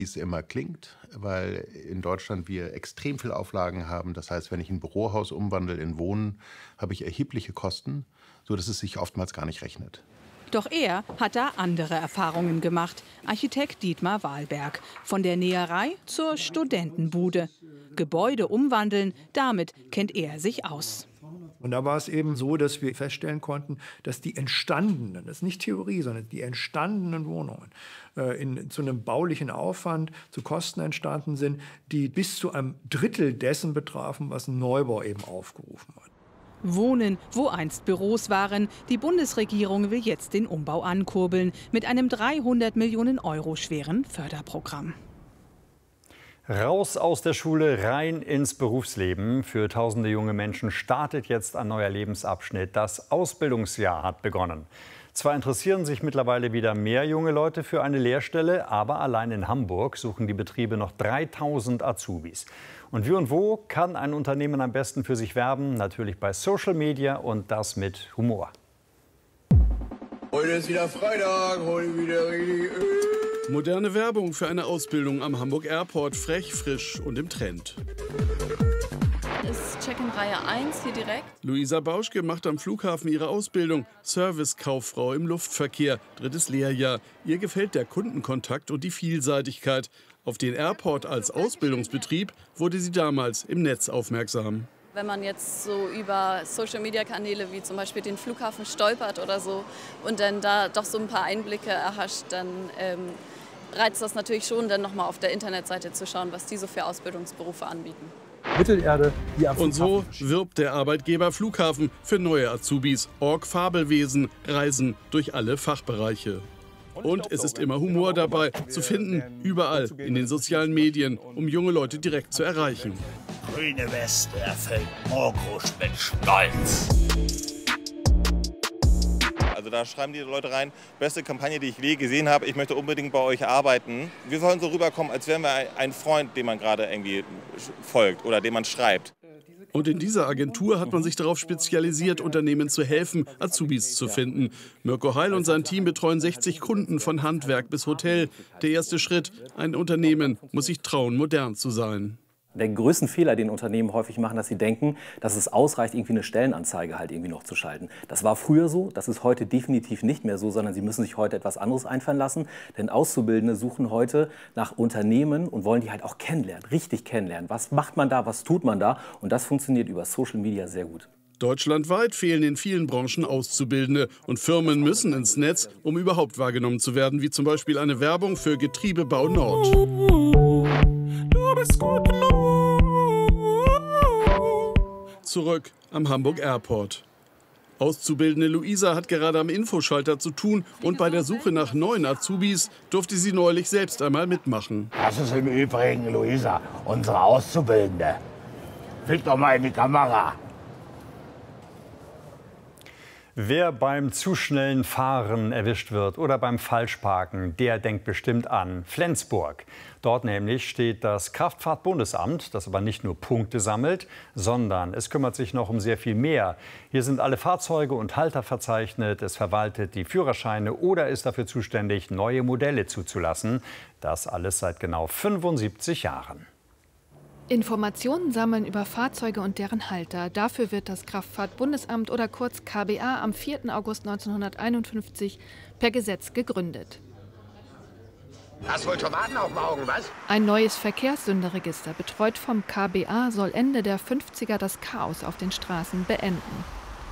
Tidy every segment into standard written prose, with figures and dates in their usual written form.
Wie es immer klingt, weil in Deutschland wir extrem viel Auflagen haben. Das heißt, wenn ich ein Bürohaus umwandle in Wohnen, habe ich erhebliche Kosten, sodass es sich oftmals gar nicht rechnet. Doch er hat da andere Erfahrungen gemacht. Architekt Dietmar Wahlberg. Von der Näherei zur Studentenbude. Gebäude umwandeln, damit kennt er sich aus. Und da war es eben so, dass wir feststellen konnten, dass die entstandenen, das ist nicht Theorie, sondern die entstandenen Wohnungen zu einem baulichen Aufwand, zu Kosten entstanden sind, die bis zu einem Drittel dessen betrafen, was ein Neubau eben aufgerufen hat. Wohnen, wo einst Büros waren. Die Bundesregierung will jetzt den Umbau ankurbeln mit einem 300 Millionen Euro schweren Förderprogramm. Raus aus der Schule, rein ins Berufsleben. Für tausende junge Menschen startet jetzt ein neuer Lebensabschnitt. Das Ausbildungsjahr hat begonnen. Zwar interessieren sich mittlerweile wieder mehr junge Leute für eine Lehrstelle, aber allein in Hamburg suchen die Betriebe noch 3000 Azubis. Und wie und wo kann ein Unternehmen am besten für sich werben? Natürlich bei Social Media und das mit Humor. Heute ist wieder Freitag, heute wieder richtig. Moderne Werbung für eine Ausbildung am Hamburg Airport, frech, frisch und im Trend. Ist Check-in-Reihe 1 hier direkt. Luisa Bauschke macht am Flughafen ihre Ausbildung. Servicekauffrau im Luftverkehr, 3. Lehrjahr. Ihr gefällt der Kundenkontakt und die Vielseitigkeit. Auf den Airport als Ausbildungsbetrieb wurde sie damals im Netz aufmerksam. Wenn man jetzt so über Social-Media-Kanäle wie zum Beispiel den Flughafen stolpert oder so und dann da doch so ein paar Einblicke erhascht, dann reizt das natürlich schon, dann nochmal auf der Internetseite zu schauen, was die so für Ausbildungsberufe anbieten. Mittelerde, die am Und so wirbt der Arbeitgeber Flughafen für neue Azubis. Org Fabelwesen, Reisen durch alle Fachbereiche. Und es ist immer Humor dabei, zu finden, überall in den sozialen Medien, um junge Leute direkt zu erreichen. Grüne Weste erfüllt Moorkrusch mit Stolz. Also da schreiben die Leute rein, beste Kampagne, die ich je gesehen habe, ich möchte unbedingt bei euch arbeiten. Wir sollen so rüberkommen, als wären wir ein Freund, dem man gerade irgendwie folgt oder dem man schreibt. Und in dieser Agentur hat man sich darauf spezialisiert, Unternehmen zu helfen, Azubis zu finden. Mirko Heil und sein Team betreuen 60 Kunden von Handwerk bis Hotel. Der erste Schritt, ein Unternehmen muss sich trauen, modern zu sein. Der größte Fehler, den Unternehmen häufig machen, dass sie denken, dass es ausreicht, irgendwie eine Stellenanzeige halt irgendwie noch zu schalten. Das war früher so, das ist heute definitiv nicht mehr so, sondern sie müssen sich heute etwas anderes einfallen lassen. Denn Auszubildende suchen heute nach Unternehmen und wollen die halt auch kennenlernen, richtig kennenlernen. Was macht man da, was tut man da? Und das funktioniert über Social Media sehr gut. Deutschlandweit fehlen in vielen Branchen Auszubildende. Und Firmen müssen ins Netz, um überhaupt wahrgenommen zu werden, wie zum Beispiel eine Werbung für Getriebebau Nord. Du bist gut genug. Zurück am Hamburg Airport. Auszubildende Luisa hat gerade am Infoschalter zu tun und bei der Suche nach neuen Azubis durfte sie neulich selbst einmal mitmachen. Das ist im Übrigen Luisa, unsere Auszubildende. Blick doch mal in die Kamera. Wer beim zu schnellen Fahren erwischt wird oder beim Falschparken, der denkt bestimmt an Flensburg. Dort nämlich steht das Kraftfahrtbundesamt, das aber nicht nur Punkte sammelt, sondern es kümmert sich noch um sehr viel mehr. Hier sind alle Fahrzeuge und Halter verzeichnet, es verwaltet die Führerscheine oder ist dafür zuständig, neue Modelle zuzulassen. Das alles seit genau 75 Jahren. Informationen sammeln über Fahrzeuge und deren Halter. Dafür wird das Kraftfahrtbundesamt oder kurz KBA am 4. August 1951 per Gesetz gegründet. Hast wohl Tomaten auf dem Augen, was? Ein neues Verkehrssünderregister, betreut vom KBA, soll Ende der 50er das Chaos auf den Straßen beenden.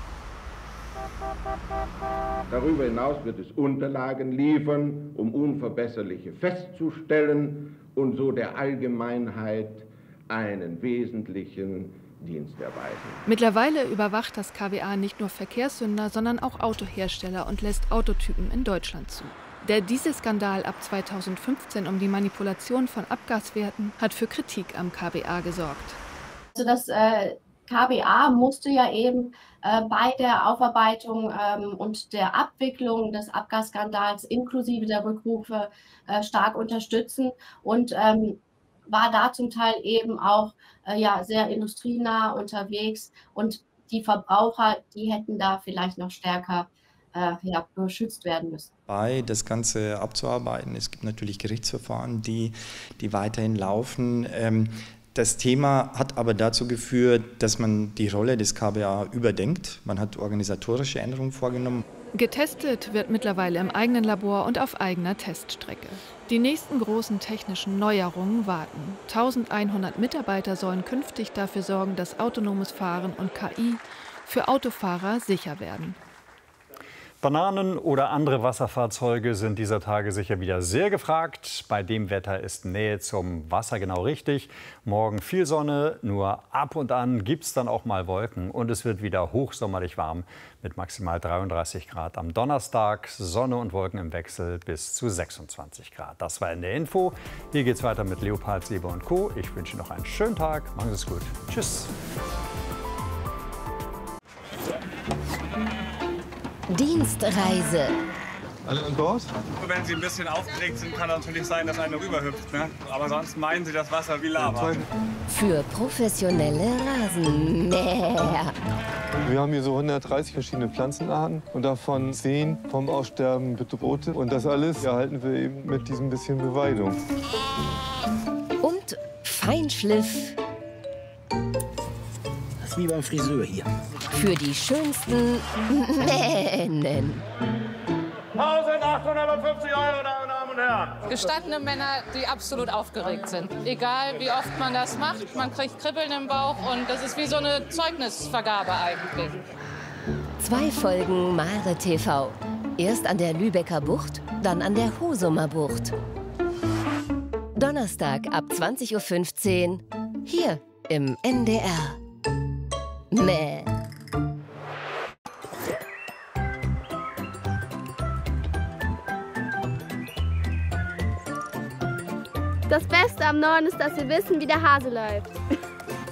Darüber hinaus wird es Unterlagen liefern, um Unverbesserliche festzustellen und so der Allgemeinheit einen wesentlichen Dienst erweisen. Mittlerweile überwacht das KBA nicht nur Verkehrssünder, sondern auch Autohersteller und lässt Autotypen in Deutschland zu. Der Dieselskandal ab 2015 um die Manipulation von Abgaswerten hat für Kritik am KBA gesorgt. Also das KBA musste ja eben bei der Aufarbeitung und der Abwicklung des Abgasskandals inklusive der Rückrufe stark unterstützen und war da zum Teil eben auch sehr industrienah unterwegs und die Verbraucher, die hätten da vielleicht noch stärker geschützt werden müssen. Das Ganze abzuarbeiten. Es gibt natürlich Gerichtsverfahren, die weiterhin laufen. Das Thema hat aber dazu geführt, dass man die Rolle des KBA überdenkt. Man hat organisatorische Änderungen vorgenommen. Getestet wird mittlerweile im eigenen Labor und auf eigener Teststrecke. Die nächsten großen technischen Neuerungen warten. 1100 Mitarbeiter sollen künftig dafür sorgen, dass autonomes Fahren und KI für Autofahrer sicher werden. Bananen oder andere Wasserfahrzeuge sind dieser Tage sicher wieder sehr gefragt. Bei dem Wetter ist Nähe zum Wasser genau richtig. Morgen viel Sonne, nur ab und an gibt es dann auch mal Wolken. Und es wird wieder hochsommerlich warm mit maximal 33 Grad. Am Donnerstag Sonne und Wolken im Wechsel bis zu 26 Grad. Das war NDR Info. Hier geht's weiter mit Leopard, Sebe und Co. Ich wünsche Ihnen noch einen schönen Tag. Machen Sie es gut. Tschüss. Dienstreise. Alle an Bord? Wenn Sie ein bisschen aufgeregt sind, kann natürlich sein, dass einer rüberhüpft. Ne? Aber sonst meinen Sie das Wasser wie Lava. Für professionelle Rasenmäher. Wir haben hier so 130 verschiedene Pflanzenarten und davon 10 vom Aussterben bedrohte. Und das alles erhalten wir eben mit diesem bisschen Beweidung. Und Feinschliff. Das ist wie beim Friseur hier. Für die schönsten Mähnen. 1.850 €, Damen und Herren. Gestandene Männer, die absolut aufgeregt sind. Egal, wie oft man das macht, man kriegt Kribbeln im Bauch und das ist wie so eine Zeugnisvergabe eigentlich. 2 Folgen Mare TV. Erst an der Lübecker Bucht, dann an der Husumer Bucht. Donnerstag ab 20:15 Uhr hier im NDR. Mäh. Das Beste am Norden ist, dass wir wissen, wie der Hase läuft.